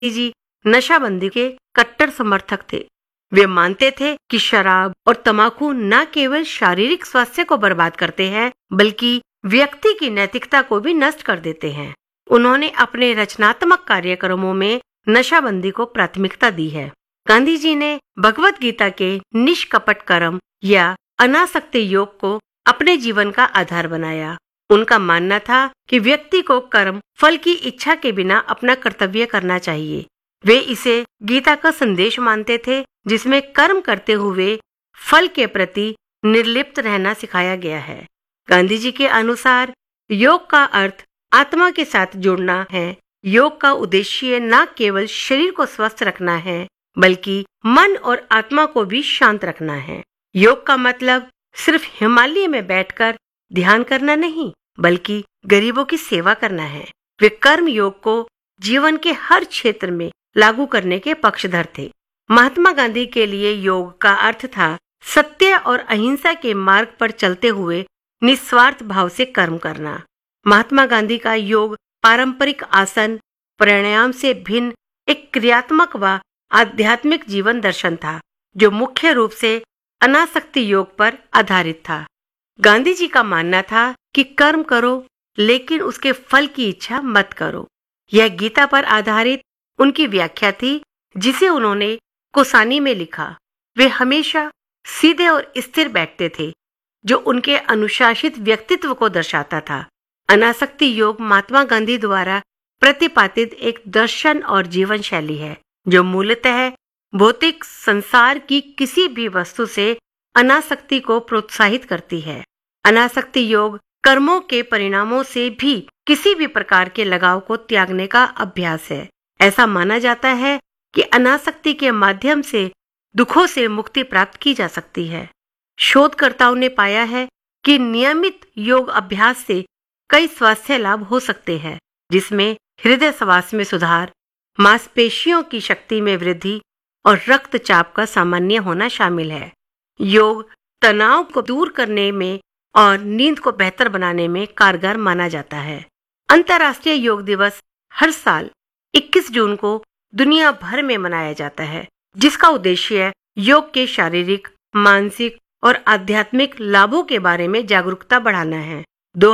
जी नशाबंदी के कट्टर समर्थक थे। वे मानते थे कि शराब और तंबाकू न केवल शारीरिक स्वास्थ्य को बर्बाद करते हैं बल्कि व्यक्ति की नैतिकता को भी नष्ट कर देते हैं। उन्होंने अपने रचनात्मक कार्यक्रमों में नशाबंदी को प्राथमिकता दी है। गांधी जी ने भगवत गीता के निष्कपट कर्म या अनासक्ति योग को अपने जीवन का आधार बनाया। उनका मानना था कि व्यक्ति को कर्म फल की इच्छा के बिना अपना कर्तव्य करना चाहिए। वे इसे गीता का संदेश मानते थे, जिसमें कर्म करते हुए फल के प्रति निर्लिप्त रहना सिखाया गया है। गांधी जी के अनुसार योग का अर्थ आत्मा के साथ जुड़ना है। योग का उद्देश्य न केवल शरीर को स्वस्थ रखना है बल्कि मन और आत्मा को भी शांत रखना है। योग का मतलब सिर्फ हिमालय में बैठकर ध्यान करना नहीं बल्कि गरीबों की सेवा करना है। वे कर्म योग को जीवन के हर क्षेत्र में लागू करने के पक्षधर थे। महात्मा गांधी के लिए योग का अर्थ था सत्य और अहिंसा के मार्ग पर चलते हुए निस्वार्थ भाव से कर्म करना। महात्मा गांधी का योग पारंपरिक आसन प्राणायाम से भिन्न एक क्रियात्मक व आध्यात्मिक जीवन दर्शन था, जो मुख्य रूप से अनासक्ति योग पर आधारित था। गांधी जी का मानना था कि कर्म करो लेकिन उसके फल की इच्छा मत करो। यह गीता पर आधारित उनकी व्याख्या थी, जिसे उन्होंने कोसानी में लिखा। वे हमेशा सीधे और स्थिर बैठते थे, जो उनके अनुशासित व्यक्तित्व को दर्शाता था। अनासक्ति योग महात्मा गांधी द्वारा प्रतिपादित एक दर्शन और जीवन शैली है, जो मूलतः भौतिक संसार की किसी भी वस्तु से अनासक्ति को प्रोत्साहित करती है। अनासक्ति योग कर्मों के परिणामों से भी किसी भी प्रकार के लगाव को त्यागने का अभ्यास है। ऐसा माना जाता है कि अनासक्ति के माध्यम से दुखों से मुक्ति प्राप्त की जा सकती है। शोधकर्ताओं ने पाया है कि नियमित योग अभ्यास से कई स्वास्थ्य लाभ हो सकते हैं, जिसमें हृदय श्वास में सुधार, मांसपेशियों की शक्ति में वृद्धि और रक्तचाप का सामान्य होना शामिल है। योग तनाव को दूर करने में और नींद को बेहतर बनाने में कारगर माना जाता है। अंतर्राष्ट्रीय योग दिवस हर साल 21 जून को दुनिया भर में मनाया जाता है, जिसका उद्देश्य योग के शारीरिक, मानसिक और आध्यात्मिक लाभों के बारे में जागरूकता बढ़ाना है।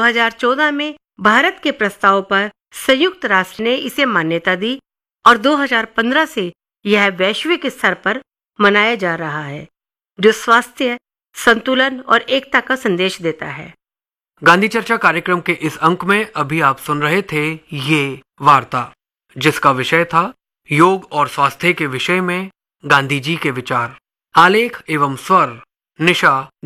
2014 में भारत के प्रस्ताव पर संयुक्त राष्ट्र ने इसे मान्यता दी और 2015 से यह वैश्विक स्तर पर मनाया जा रहा है, जो स्वास्थ्य, संतुलन और एकता का संदेश देता है। गांधी चर्चा कार्यक्रम के इस अंक में अभी आप सुन रहे थे ये वार्ता, जिसका विषय था योग और स्वास्थ्य के विषय में गांधी जी के विचार। आलेख एवं स्वर निशा